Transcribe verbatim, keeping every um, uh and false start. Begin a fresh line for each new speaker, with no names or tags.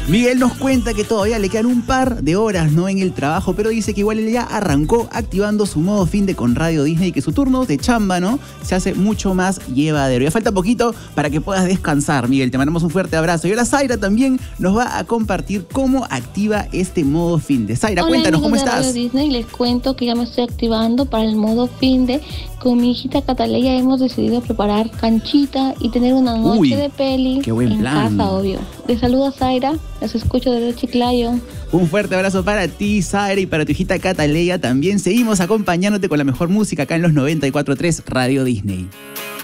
Miguel nos cuenta que todavía le quedan un par de horas, ¿no?, en el trabajo, pero dice que igual él ya arrancó activando su modo fin de con Radio Disney y que su turno de chamba, ¿no?, se hace mucho más llevadero. Ya falta poquito para que puedas descansar, Miguel. Te mandamos un fuerte abrazo. Y ahora Zaira también nos va a compartir cómo activa este modo fin de. Zaira,
Hola,
cuéntanos, ¿cómo
amigos de
estás?
Radio Disney, les cuento que ya me estoy activando para el modo fin de. Con mi hijita Cataleya hemos decidido preparar canchita y tener una noche
Uy,
de peli
qué buen
en
plan.
casa, obvio. Les saludo a Zaira, los escucho desde Chiclayo.
Un fuerte abrazo para ti, Zaira, y para tu hijita Cataleya también. Seguimos acompañándote con la mejor música acá en los noventa y cuatro punto tres Radio Disney.